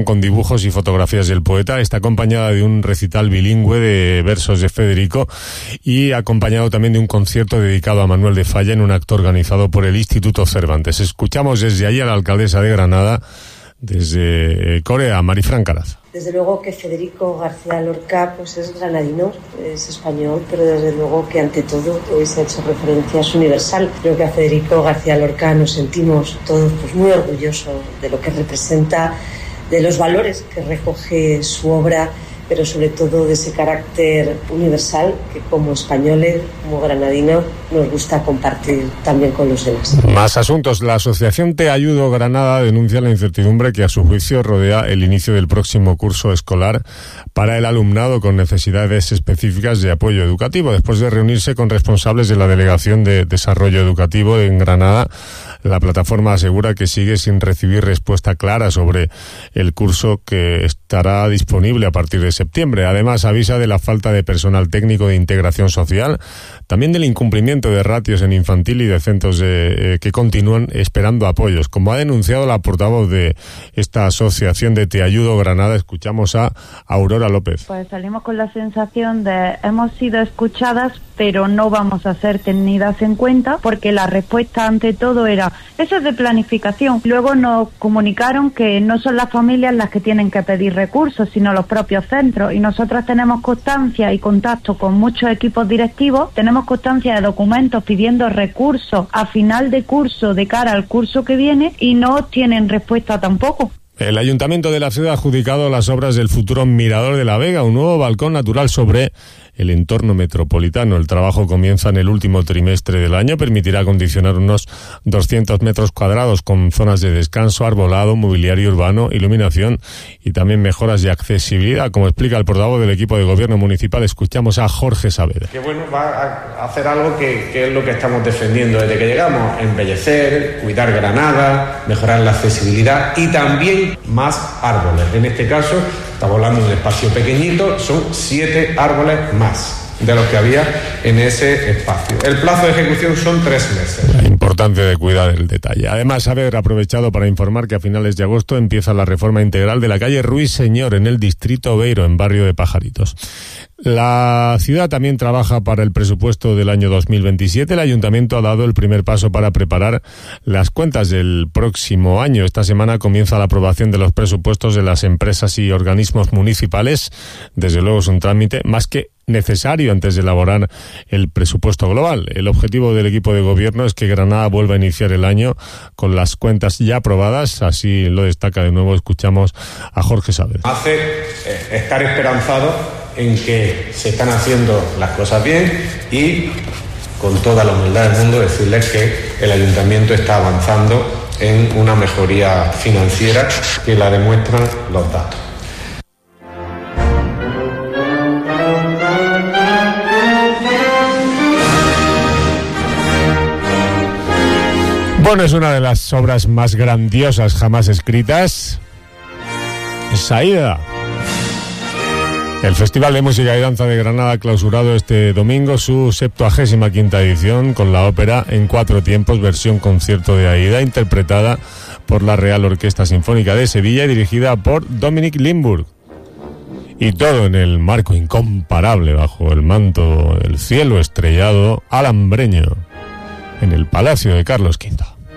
con dibujos y fotografías del poeta. Está acompañada de un recital bilingüe de versos de Federico y acompañado también de un concierto dedicado a Manuel de Falla en un acto organizado por el Instituto Cervantes. Escuchamos desde allí a la alcaldesa de Granada, desde Corea, Marifran Caraz. Desde luego que Federico García Lorca pues es granadino, es español, pero desde luego que ante todo hoy se ha hecho referencia, es universal. Creo que a Federico García Lorca nos sentimos todos pues muy orgullosos de lo que representa, de los valores que recoge su obra, pero sobre todo de ese carácter universal que como españoles, como granadinos, nos gusta compartir también con los demás. Más asuntos. La Asociación Te Ayudo Granada denuncia la incertidumbre que a su juicio rodea el inicio del próximo curso escolar para el alumnado con necesidades específicas de apoyo educativo. Después de reunirse con responsables de la Delegación de Desarrollo Educativo en Granada, la plataforma asegura que sigue sin recibir respuesta clara sobre el curso que estará disponible a partir de septiembre. Además, avisa de la falta de personal técnico de integración social, también del incumplimiento de ratios en infantil y de centros que continúan esperando apoyos. Como ha denunciado la portavoz de esta asociación de Te Ayudo Granada, escuchamos a Aurora López. Pues salimos con la sensación de hemos sido escuchadas, pero no vamos a ser tenidas en cuenta, porque la respuesta ante todo era eso es de planificación. Luego nos comunicaron que no son las familias las que tienen que pedir recursos, sino los propios centros, y nosotros tenemos constancia y contacto con muchos equipos directivos, tenemos constancia de documentos pidiendo recursos a final de curso de cara al curso que viene y no tienen respuesta tampoco. El Ayuntamiento de la ciudad ha adjudicado las obras del futuro Mirador de la Vega, un nuevo balcón natural sobre el entorno metropolitano. El trabajo comienza en el último trimestre del año, permitirá acondicionar unos 200 metros cuadrados con zonas de descanso, arbolado, mobiliario urbano, iluminación y también mejoras de accesibilidad. Como explica el portavoz del equipo de gobierno municipal, escuchamos a Jorge Saavedra. Que bueno, va a hacer algo que es lo que estamos defendiendo desde que llegamos: embellecer, cuidar Granada, mejorar la accesibilidad y también más árboles. En este caso estamos hablando de un espacio pequeñito, son 7 árboles más de los que había en ese espacio. El plazo de ejecución son 3 meses. La importancia de cuidar el detalle. Además, haber aprovechado para informar que a finales de agosto empieza la reforma integral de la calle Ruiseñor en el distrito Obeiro, en barrio de Pajaritos. La ciudad también trabaja para el presupuesto del año 2027. El ayuntamiento ha dado el primer paso para preparar las cuentas del próximo año. Esta semana comienza la aprobación de los presupuestos de las empresas y organismos municipales. Desde luego es un trámite más que necesario antes de elaborar el presupuesto global. El objetivo del equipo de gobierno es que Granada vuelva a iniciar el año con las cuentas ya aprobadas. Así lo destaca de nuevo. Escuchamos a Jorge Saavedra. Hace estar esperanzado en que se están haciendo las cosas bien y con toda la humildad del mundo decirles que el ayuntamiento está avanzando en una mejoría financiera que la demuestran los datos. Bueno, es una de las obras más grandiosas jamás escritas. Es Aída. El Festival de Música y Danza de Granada ha clausurado este domingo su 75ª edición con la ópera En 4 tiempos, versión concierto de Aída, interpretada por la Real Orquesta Sinfónica de Sevilla y dirigida por Dominic Limburg. Y todo en el marco incomparable, bajo el manto del cielo estrellado alhambreño, en el Palacio de Carlos V.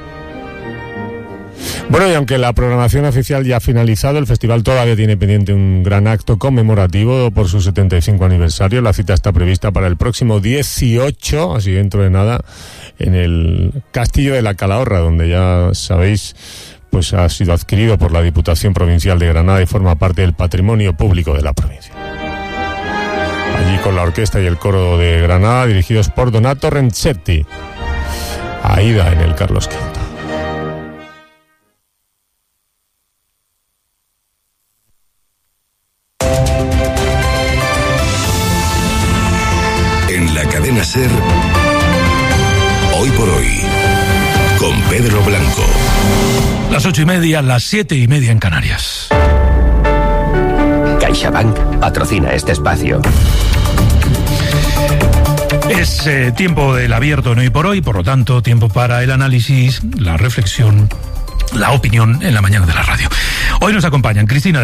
Bueno, y aunque la programación oficial ya ha finalizado, el festival todavía tiene pendiente un gran acto conmemorativo por su 75 aniversario. La cita está prevista para el próximo 18, así dentro de nada, en el Castillo de la Calahorra, donde ya sabéis, pues ha sido adquirido por la Diputación Provincial de Granada y forma parte del patrimonio público de la provincia. Allí con la orquesta y el coro de Granada, dirigidos por Donato Renzetti. Aída en el Carlos V. En la cadena SER, Hoy por Hoy, con Pedro Blanco. Las 8:30, las 7:30 en Canarias. CaixaBank patrocina este espacio. Es tiempo del abierto en Hoy por Hoy, por lo tanto, tiempo para el análisis, la reflexión, la opinión en la mañana de la radio. Hoy nos acompañan Cristina